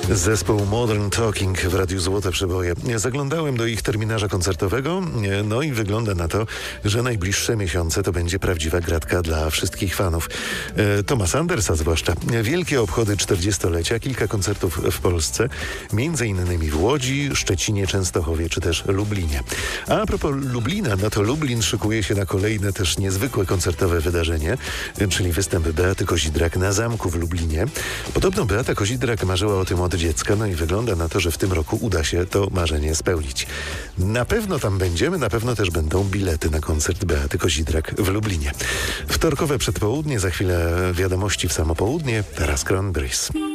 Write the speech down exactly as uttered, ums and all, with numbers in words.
Zespół Modern Talking w Radiu Złote Przeboje. Zaglądałem do ich terminarza koncertowego, no i wygląda na to, że najbliższe miesiące to będzie prawdziwa gratka dla wszystkich fanów. Thomasa Andersa zwłaszcza. Wielkie obchody czterdziestolecia, kilka koncertów w Polsce, między innymi w Łodzi, Szczecinie, Częstochowie czy też Lublinie. A, a propos Lublina, no to Lublin szykuje się na kolejne też niezwykłe koncertowe wydarzenie, czyli występ Beaty Kozidrak na zamku w Lublinie. Podobno Beata Kozidrak marzyła o tym od dziecka, no i wygląda na to, że w tym roku uda się to marzenie spełnić. Na pewno tam będziemy, na pewno też będą bilety na koncert Beaty Kozidrak w Lublinie. Wtorkowe przedpołudnie, za chwilę wiadomości w samo południe, teraz Cranberries.